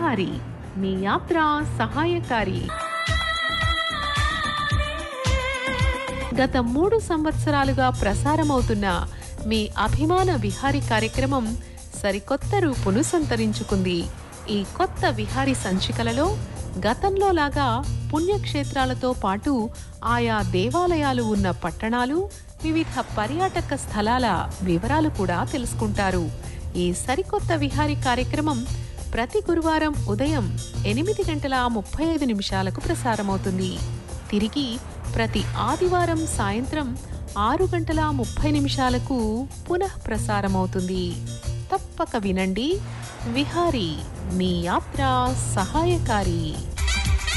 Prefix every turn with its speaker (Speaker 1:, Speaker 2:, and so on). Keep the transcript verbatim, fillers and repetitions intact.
Speaker 1: విహారీ మీ యాత్ర సహాయకారి. గత మూడు సంవత్సరాలుగా ప్రసారమవుతున్న మీ అభిమాన విహారీ కార్యక్రమం సరికొత్త రూపును సంతరించుకుంది. ఈ కొత్త విహారీ సంచికలలో గతంలో లాగా పుణ్యక్షేత్రాలతో పాటు ఆయా దేవాలయాలు ఉన్న పట్టణాలు, వివిధ పర్యాటక స్థలాల వివరాలు కూడా తెలుసుకుంటారు. ఈ సరికొత్త విహారీ కార్యక్రమం ప్రతి గురువారం ఉదయం ఎనిమిది గంటల ముప్పై ఐదు నిమిషాలకు ప్రసారమవుతుంది. తిరిగి ప్రతి ఆదివారం సాయంత్రం ఆరు గంటల ముప్పై నిమిషాలకు పునః ప్రసారమవుతుంది. తప్పక వినండి. విహారీ మీ యాత్ర సహాయకారి.